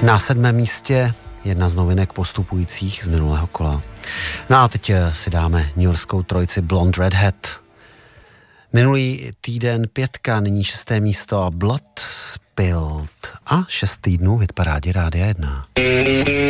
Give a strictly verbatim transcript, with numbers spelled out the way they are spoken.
Na sedmém místě jedna z novinek postupujících z minulého kola. No a teď si dáme newyorskou trojici Blonde Redhead. Minulý týden pětka, nyní šesté místo a Blood Spilled. A šest týdnů v hitparádě Rádia jedna.